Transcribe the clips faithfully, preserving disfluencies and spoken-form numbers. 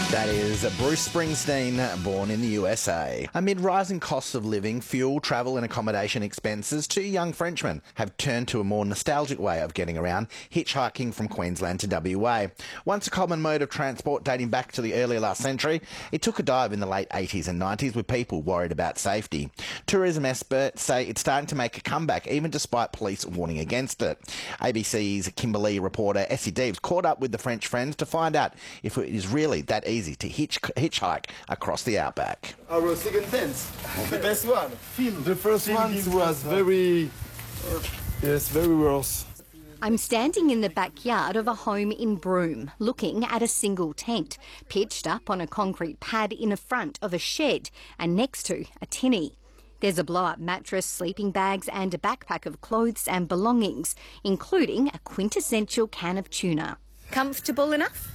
That is Bruce Springsteen, born in the U S A. Amid rising costs of living, fuel, travel and accommodation expenses, two young Frenchmen have turned to a more nostalgic way of getting around, hitchhiking from Queensland to W A. Once a common mode of transport dating back to the early last century, it took a dive in the late eighties and nineties with people worried about safety. Tourism experts say it's starting to make a comeback, even despite police warning against it. A B C's Kimberley reporter Essie Deves caught up with the French friends to find out if it is really that easy to hitch, hitchhike across the outback. Our second tent, the best one. The first one was very, yes, very worse. I'm standing in the backyard of a home in Broome, looking at a single tent, pitched up on a concrete pad in the front of a shed and next to a tinny. There's a blow-up mattress, sleeping bags and a backpack of clothes and belongings, including a quintessential can of tuna. Comfortable enough?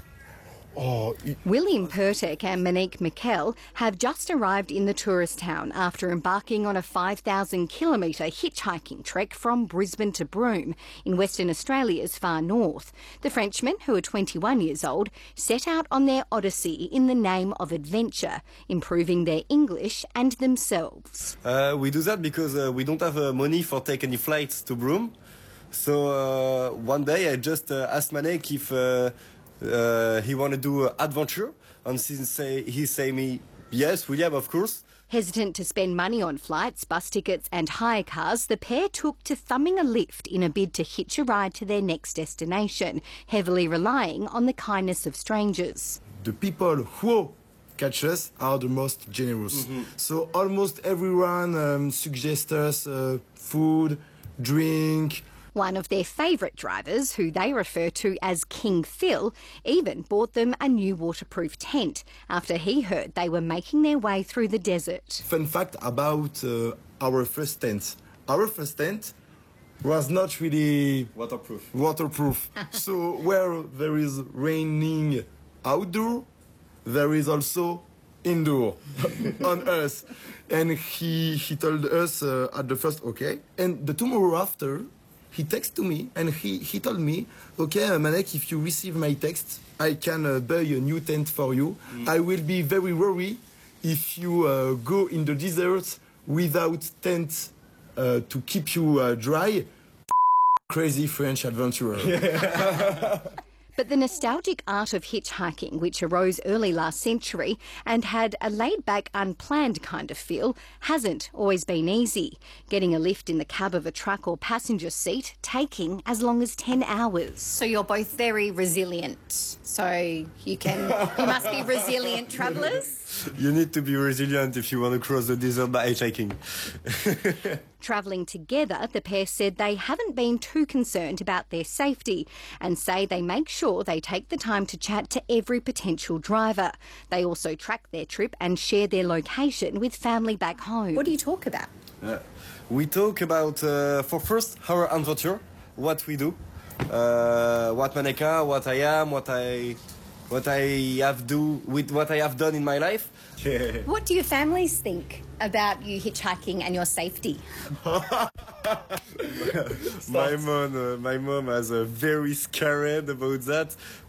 Oh, it... William Pertek and Monique Mikkel have just arrived in the tourist town after embarking on a five thousand kilometre hitchhiking trek from Brisbane to Broome in Western Australia's far north. The Frenchmen, who are twenty-one years old, set out on their odyssey in the name of adventure, improving their English and themselves. Uh, we do that because uh, we don't have uh, money for take any flights to Broome. So uh, one day I just uh, asked Monique if uh, Uh, he want to do uh, adventure, and since say, he say me, yes, William, of course. Hesitant to spend money on flights, bus tickets and hire cars, the pair took to thumbing a lift in a bid to hitch a ride to their next destination, heavily relying on the kindness of strangers. The people who catch us are the most generous. Mm-hmm. So almost everyone um, suggests us uh, food, drink. One of their favourite drivers, who they refer to as King Phil, even bought them a new waterproof tent after he heard they were making their way through the desert. Fun fact about uh, our first tent. Our first tent was not really waterproof. Waterproof. So where there is raining outdoor, there is also indoor on us. And he, he told us uh, at the first, okay. And the tomorrow after, he texted me and he, he told me, okay, Manek, if you receive my text, I can uh, buy a new tent for you. Mm. I will be very worried if you uh, go in the desert without tent uh, to keep you uh, dry. Crazy French adventurer. But the nostalgic art of hitchhiking, which arose early last century and had a laid-back, unplanned kind of feel, hasn't always been easy. Getting a lift in the cab of a truck or passenger seat taking as long as ten hours. So you're both very resilient. So you can, you must be resilient travellers. You need to be resilient if you want to cross the desert by hitchhiking. Travelling together, the pair said they haven't been too concerned about their safety and say they make sure they take the time to chat to every potential driver. They also track their trip and share their location with family back home. What do you talk about? Uh, we talk about, uh, for first, our adventure, what we do, uh, what Maneka, what I am, what I... what I have do with what I have done in my life. What do your families think about you hitchhiking and your safety? my mom, uh, my mom is uh, very scared about that.